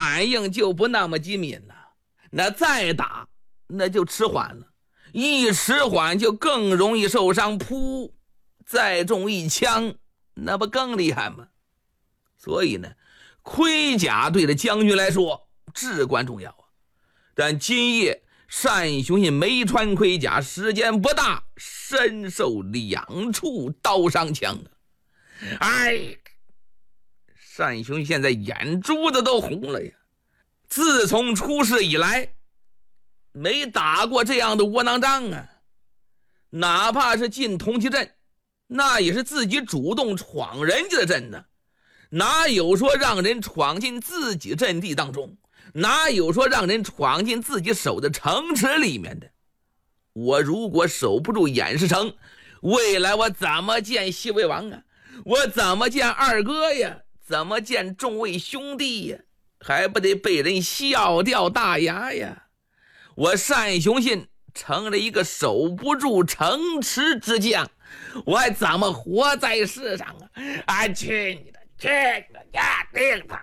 反应就不那么机敏了，那再打那就迟缓了，一迟缓就更容易受伤，噗，再中一枪那不更厉害吗？所以呢，盔甲对着将军来说至关重要啊。但今夜单雄信没穿盔甲，时间不大，身受2处刀伤枪啊！哎，单雄信现在眼珠子都红了呀！自从出事以来，没打过这样的窝囊仗啊！哪怕是进同期阵，那也是自己主动闯人家的阵呢，哪有说让人闯进自己阵地当中？哪有说让人闯进自己守的城池里面的？我如果守不住偃师城，未来我怎么见西魏王啊？我怎么见二哥呀？怎么见众位兄弟呀？还不得被人笑掉大牙呀？我单雄信成了一个守不住城池之将，我还怎么活在世上啊？啊，去你的，去你的呀！对吧？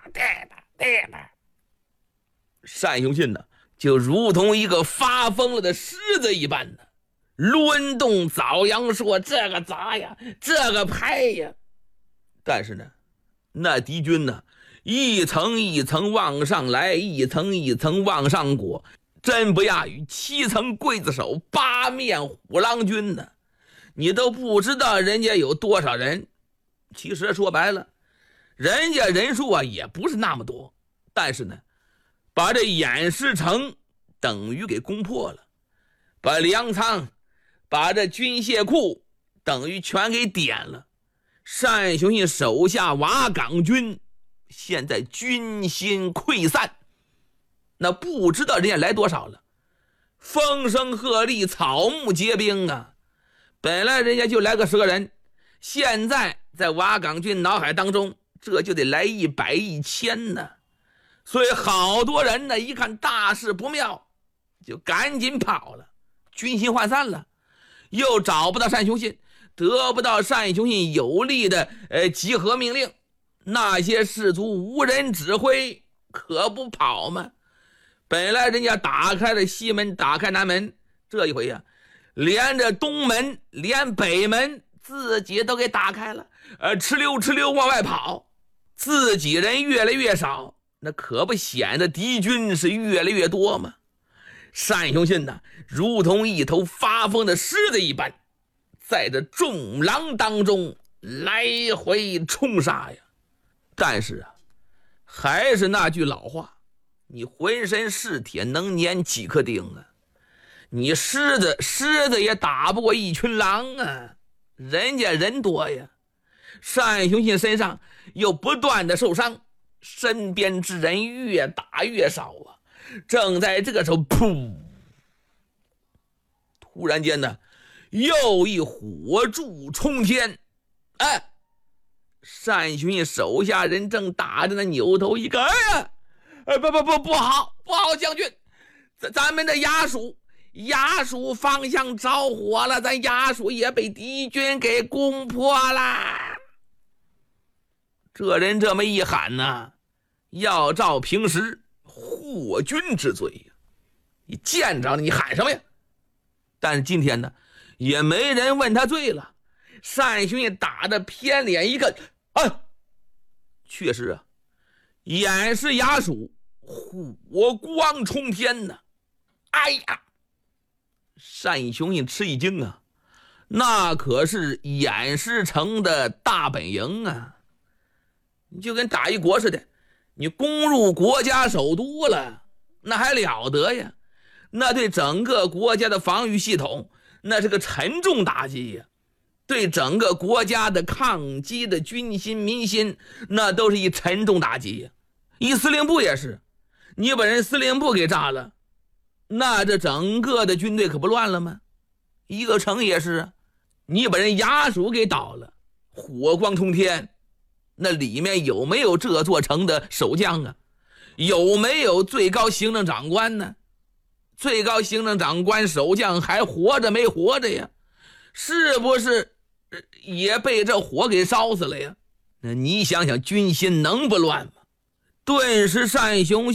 单雄信呢，就如同一个发疯了的狮子一般的抡动枣阳说这个砸呀，这个拍呀。但是呢，那敌军呢，一层一层往上来，一层一层往上裹，真不亚于7层刽子手8面虎狼军呢。你都不知道人家有多少人。其实说白了，人家人数啊也不是那么多，但是呢，把这偃师城等于给攻破了，把粮仓，把这军械库等于全给点了。单雄信手下瓦岗军现在军心溃散，那不知道人家来多少了，风声鹤唳，草木皆兵啊！本来人家就来个10个人，现在在瓦岗军脑海当中，这就得来100、1000呢。所以好多人呢，一看大事不妙，就赶紧跑了，军心涣散了，又找不到单雄信，得不到单雄信有力的集合命令，那些士卒无人指挥，可不跑吗？本来人家打开了西门，打开南门，这一回呀，连着东门，连北门自己都给打开了，哧溜往外跑，自己人越来越少，那可不显得敌军是越来越多吗？单雄信呢，如同一头发疯的狮子一般，在这众狼当中来回冲杀呀。但是啊，还是那句老话，你浑身是铁，能粘几颗钉啊？你狮子也打不过一群狼啊，人家人多呀。单雄信身上又不断的受伤，身边之人越打越少啊。正在这个时候，噗，突然间呢，又一火柱冲天。哎，单雄信手下人正打着，那扭头一看，哎呀，不好，将军，咱们的衙署方向着火了，咱衙署也被敌军给攻破了。这人这么一喊呢，要照平时祸军之罪呀，你见着了你喊什么呀？但是今天呢，也没人问他罪了。单雄信打得偏脸一看，啊，确实啊，偃师衙署火光冲天呢。哎呀，单雄信吃一惊啊，那可是偃师城的大本营啊，你就跟打一国似的，你攻入国家首都了，那还了得呀？那对整个国家的防御系统，那是个沉重打击呀。对整个国家的抗击的军心民心，那都是一沉重打击呀。一司令部也是，你把人司令部给炸了，那这整个的军队可不乱了吗？一个城也是啊，你把人衙署给倒了，火光冲天，那里面有没有这座城的守将啊？有没有最高行政长官呢？最高行政长官守将还活着没活着呀？是不是也被这火给烧死了呀？那你想想，军心能不乱吗？顿时单雄